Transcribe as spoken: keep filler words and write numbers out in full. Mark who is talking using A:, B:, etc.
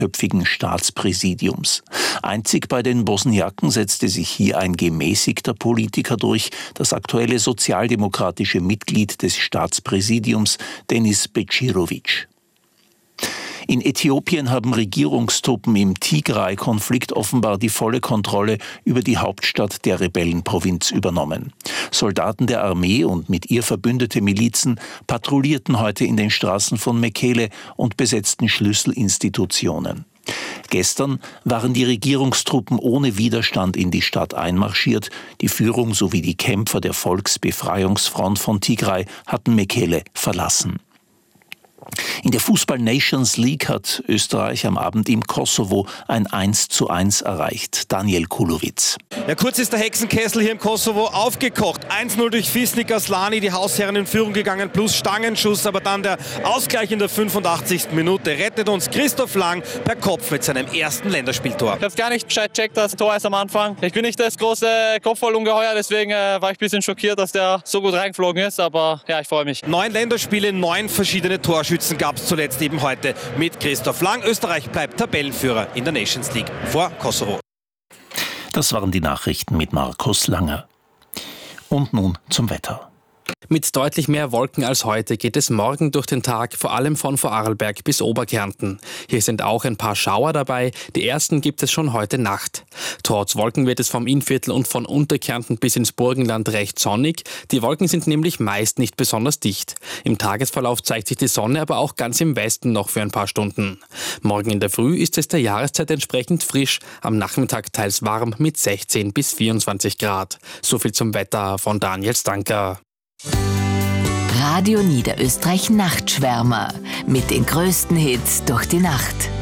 A: köpfigen Staatspräsidiums. Einzig bei den Bosniaken setzte sich hier ein gemäßigter Politiker durch, das aktuelle sozialdemokratische Mitglied des Staatspräsidiums, Denis Bećirović. In Äthiopien haben Regierungstruppen im Tigray-Konflikt offenbar die volle Kontrolle über die Hauptstadt der Rebellenprovinz übernommen. Soldaten der Armee und mit ihr verbündete Milizen patrouillierten heute in den Straßen von Mekele und besetzten Schlüsselinstitutionen. Gestern waren die Regierungstruppen ohne Widerstand in die Stadt einmarschiert. Die Führung sowie die Kämpfer der Volksbefreiungsfront von Tigray hatten Mekele verlassen. In der Fußball-Nations League hat Österreich am Abend im Kosovo ein eins zu eins erreicht. Daniel Kulowitz.
B: Ja, kurz ist der Hexenkessel hier im Kosovo aufgekocht. eins null durch Fisnik Aslani, die Hausherren in Führung gegangen, plus Stangenschuss. Aber dann der Ausgleich in der fünfundachtzigsten Minute rettet uns Christoph Lang per Kopf mit seinem ersten Länderspieltor.
C: Ich habe gar nicht Bescheid gecheckt, dass das Tor ist am Anfang. Ich bin nicht das große Kopfballungeheuer, deswegen äh, war ich ein bisschen schockiert, dass der so gut reingeflogen ist. Aber ja, ich freue mich.
B: Neun Länderspiele, neun verschiedene Torschützen gab es zuletzt eben heute mit Christoph Lang. Österreich bleibt Tabellenführer in der Nations League vor Kosovo.
A: Das waren die Nachrichten mit Markus Langer. Und nun zum Wetter.
D: Mit deutlich mehr Wolken als heute geht es morgen durch den Tag, vor allem von Vorarlberg bis Oberkärnten. Hier sind auch ein paar Schauer dabei, die ersten gibt es schon heute Nacht. Trotz Wolken wird es vom Innviertel und von Unterkärnten bis ins Burgenland recht sonnig. Die Wolken sind nämlich meist nicht besonders dicht. Im Tagesverlauf zeigt sich die Sonne aber auch ganz im Westen noch für ein paar Stunden. Morgen in der Früh ist es der Jahreszeit entsprechend frisch, am Nachmittag teils warm mit sechzehn bis vierundzwanzig Grad. So viel zum Wetter von Daniel Stanker.
E: Radio Niederösterreich Nachtschwärmer mit den größten Hits durch die Nacht.